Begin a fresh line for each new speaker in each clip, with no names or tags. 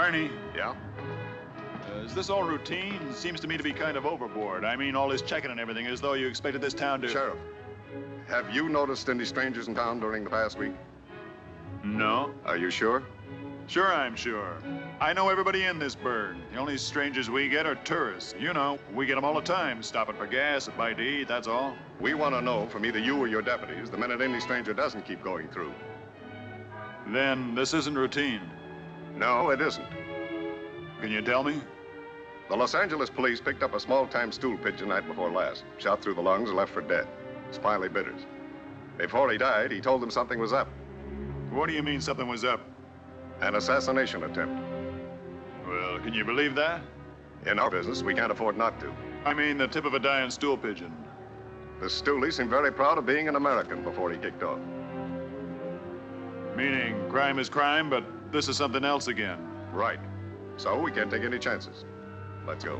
Carney,
Yeah?
is this all routine? Seems to me to be kind of overboard. I mean, all this checking and everything, as though you expected this town to...
Sheriff, have you noticed any strangers in town during the past week?
No.
Are you sure?
Sure, I'm sure. I know everybody in this burg. The only strangers we get are tourists. You know, we get them all the time, stopping for gas, a bite to eat, that's all.
We want to know from either you or your deputies the minute any stranger doesn't keep going through.
Then this isn't routine.
No, it isn't.
Can you tell me?
The Los Angeles police picked up a small-time stool pigeon night before last. Shot through the lungs and left for dead. Smiley Bitters. Before he died, he told them something was up.
What do you mean something was up?
An assassination attempt.
Well, can you believe that?
In our business, we can't afford not to.
I mean, the tip of a dying stool pigeon.
The stoolie seemed very proud of being an American before he kicked off.
Meaning, crime is crime, but this is something else again.
Right. So we can't take any chances. Let's go.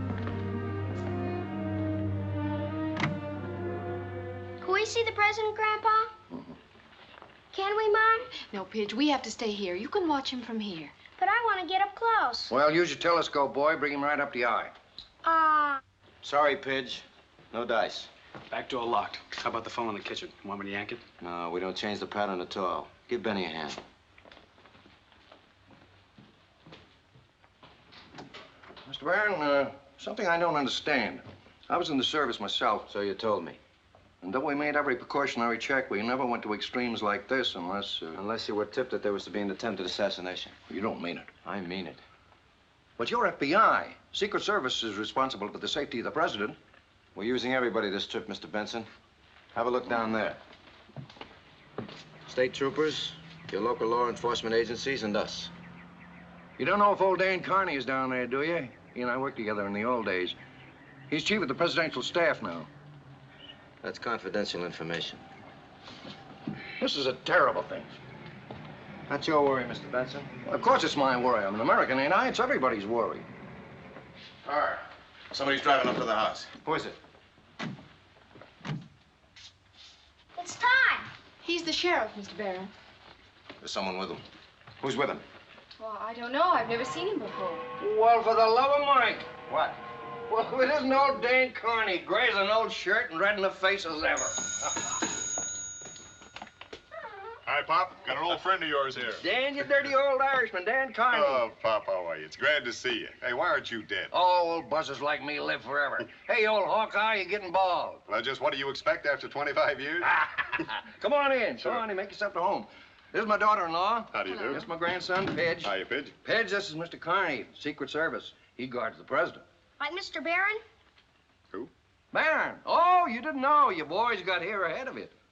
Can we see the president, Grandpa? Can we, Mom?
No, Pidge, we have to stay here. You can watch him from here.
But I want to get up close.
Well, use your telescope, boy. Bring him right up the eye.
Sorry, Pidge. No dice.
Back door locked. How about the phone in the kitchen? Want me to yank it?
No, we don't change the pattern at all. Give Benny a hand.
Mr. Barron, something I don't understand. I was in the service myself.
So you told me.
And though we made every precautionary check, we never went to extremes like this unless...
Unless you were tipped that there was to be an attempted assassination.
You don't mean it.
I mean it.
But you're FBI. Secret Service is responsible for the safety of the president.
We're using everybody this trip, Mr. Benson. Have a look down there. State troopers, your local law enforcement agencies, and us.
You don't know if old Dan Carney is down there, do you? He and I worked together in the old days. He's chief of the presidential staff now.
That's confidential information.
This is a terrible thing.
Not your worry, Mr. Benson.
Well, of course it's my worry. I'm an American, ain't I? It's everybody's worry.
Car. Somebody's driving up to the house.
Who is it?
It's time.
He's the sheriff, Mr. Barron.
There's someone with him.
Who's with him?
Well, I don't know. I've never seen him before.
Well, for the love of Mike.
What?
Well, it isn't old Dan Carney, gray as an old shirt and red in the face as ever.
Hi, Pop. Got an old friend of yours here.
Dan, you dirty old Irishman, Dan Carney.
Oh, Pop, how are you? It's glad to see you. Hey, why aren't you dead?
Oh, old buzzers like me live forever. Hey, old Hawkeye, you're getting bald.
Well, just what do you expect after 25 years?
Come on in.
Sure.
Come on in, make yourself at home. This is my daughter-in-law.
How do you do?
This is my grandson, Pidge.
Hiya, Pidge.
Pidge, this is Mr. Carney, Secret Service. He guards the president.
Like Mr. Barron?
Who?
Barron. Oh, you didn't know. You boys got here ahead of it.